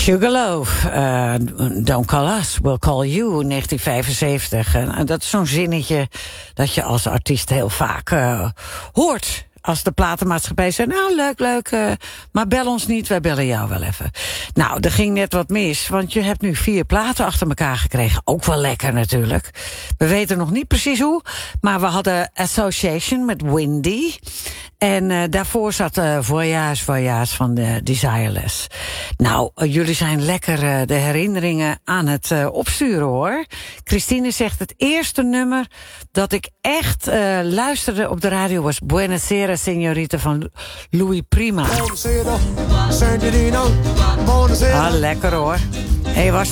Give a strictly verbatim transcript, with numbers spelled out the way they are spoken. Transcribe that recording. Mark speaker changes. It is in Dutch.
Speaker 1: Sugarloaf, uh, Don't Call Us, We'll Call You, negentien vijfenzeventig. En dat is zo'n zinnetje dat je als artiest heel vaak uh, hoort. Als de platenmaatschappij zei, nou leuk, leuk, uh, maar bel ons niet, wij bellen jou wel even. Nou, er ging net wat mis, want je hebt nu vier platen achter elkaar gekregen. Ook wel lekker natuurlijk. We weten nog niet precies hoe, maar we hadden Association met Windy. En uh, daarvoor zat uh, Voyage, Voyage van de Desireless. Nou, uh, jullie zijn lekker uh, de herinneringen aan het uh, opsturen, hoor. Christine zegt, het eerste nummer dat ik echt uh, luisterde op de radio was Buenasera Señorita van Louis Prima. Ah, lekker hoor. Hé, hey, was